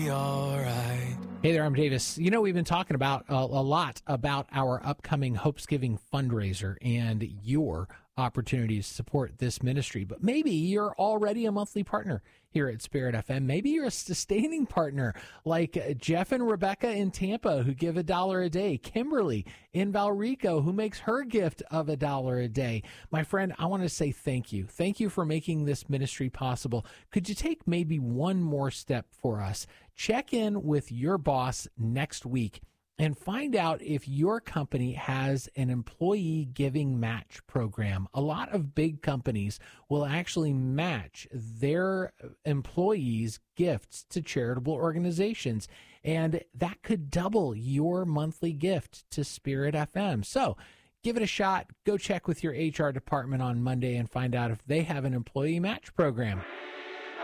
All right. Hey there, I'm Davis. You know, we've been talking about a lot about our upcoming Hopesgiving fundraiser and your opportunities to support this ministry. But maybe you're already a monthly partner here at Spirit FM. Maybe you're a sustaining partner like Jeff and Rebecca in Tampa who give $1 a day. Kimberly in Valrico who makes her gift of $1 a day. My friend, I want to say thank you. Thank you for making this ministry possible. Could you take maybe one more step for us? Check in with your boss next week and find out if your company has an employee giving match program. A lot of big companies will actually match their employees' gifts to charitable organizations, and that could double your monthly gift to Spirit FM. So give it a shot. Go check with your HR department on Monday and find out if they have an employee match program.